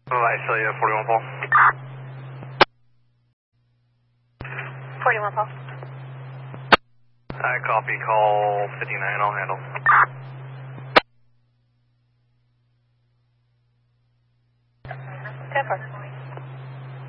Visalia, 41 Paul. 41 Paul. I copy, call 59, I'll handle.